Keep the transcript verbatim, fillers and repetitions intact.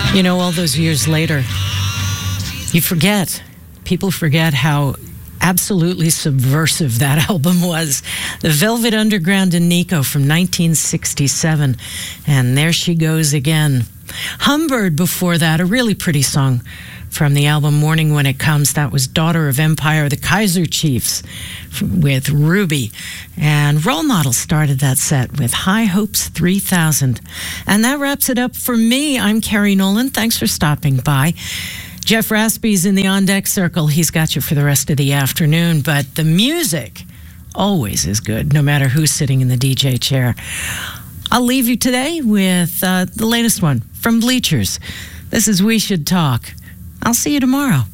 You know, all those years later, you forget, people forget how absolutely subversive that album was. The Velvet Underground and Nico from nineteen sixty-seven. And There She Goes Again. Humbird before that, a really pretty song from the album Morning When It Comes. That was Daughter of Empire, the Kaiser Chiefs with Ruby. And Role Model started that set with High Hopes three thousand. And that wraps it up for me. I'm Carrie Nolan. Thanks for stopping by. Jeff Raspy's in the On Deck Circle. He's got you for the rest of the afternoon. But the music always is good, no matter who's sitting in the D J chair. I'll leave you today with uh, the latest one from Bleachers. This is We Should Talk. I'll see you tomorrow.